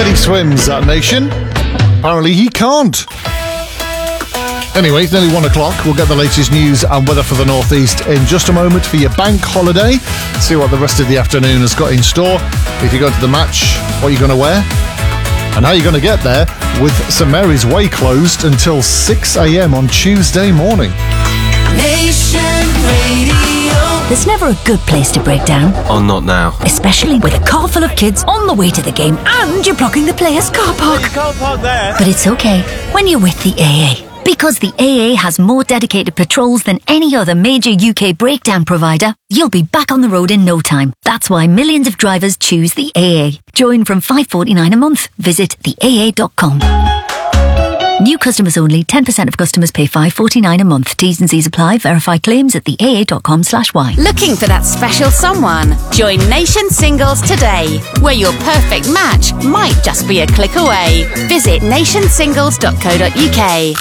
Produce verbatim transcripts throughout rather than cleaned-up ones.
said he swims, that nation. Apparently he can't. Anyway, it's nearly one o'clock. We'll get the latest news and weather for the northeast in just a moment for your bank holiday. See what the rest of the afternoon has got in store. If you go to the match, what are you going to wear? And how are you going to get there with St Mary's Way closed until six a.m. on Tuesday morning. Nation Radio. There's never a good place to break down. Oh, not now. Especially with a car full of kids on the way to the game and you're blocking the player's car park. You can't park there. But it's okay when you're with the A A. Because the A A has more dedicated patrols than any other major U K breakdown provider, you'll be back on the road in no time. That's why millions of drivers choose the A A. Join from five pounds forty-nine a month. Visit the A A dot com. New customers only. ten percent of customers pay five pounds forty-nine a month. T's and C's apply. Verify claims at the A A dot com slash Y. Looking for that special someone? Join Nation Singles today, where your perfect match might just be a click away. Visit nation singles dot co dot U K.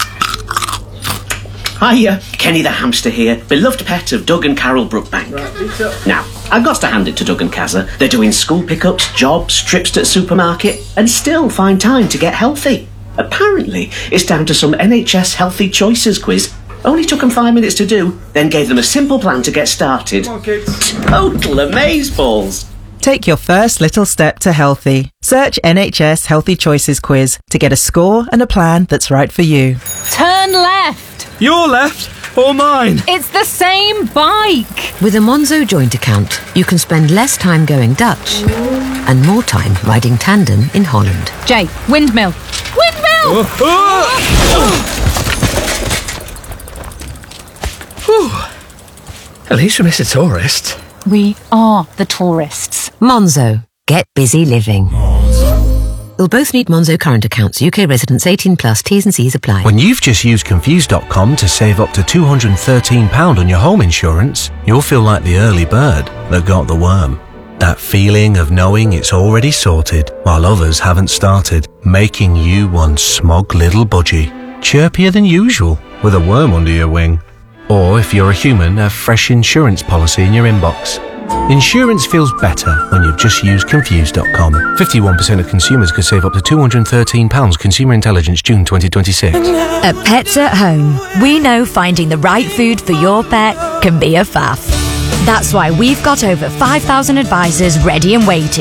Hiya, Kenny the hamster here, beloved pet of Doug and Carol Brookbank. Right, now, I've got to hand it to Doug and Kazza. They're doing school pickups, jobs, trips to the supermarket, and still find time to get healthy. Apparently, it's down to some N H S Healthy Choices quiz. Only took them five minutes to do, then gave them a simple plan to get started. Come on, kids. Total amazeballs. Take your first little step to healthy. Search N H S Healthy Choices quiz to get a score and a plan that's right for you. Turn left. Your left or mine? It's the same bike. With a Monzo joint account, you can spend less time going Dutch and more time riding tandem in Holland. Jay, windmill. Windmill! Oh, oh. Whew. At least we miss a tourist. We are the tourists. Monzo. Get busy living. You'll both need Monzo current accounts. U K residents eighteen plus. T's and C's apply. When you've just used Confused dot com to save up to two hundred thirteen pounds on your home insurance, you'll feel like the early bird that got the worm. That feeling of knowing it's already sorted while others haven't started, making you one smug little budgie, chirpier than usual with a worm under your wing. Or if you're a human, a fresh insurance policy in your inbox. Insurance feels better when you've just used Confused dot com. fifty-one percent of consumers could save up to two hundred thirteen pounds. Consumer Intelligence, June twenty twenty-six. At Pets at Home, we know finding the right food for your pet can be a faff. That's why we've got over five thousand advisors ready and waiting.